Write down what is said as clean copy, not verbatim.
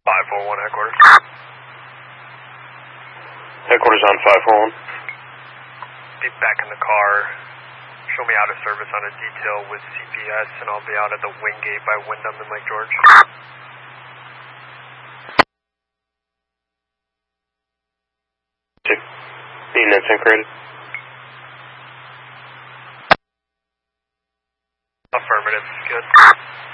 541 headquarters. Headquarters on 541. Be back in the car. Show me out of service on a detail with CPS, and I'll be out at the wing gate by Wyndham and Lake George. Units included. Affirmative. Good.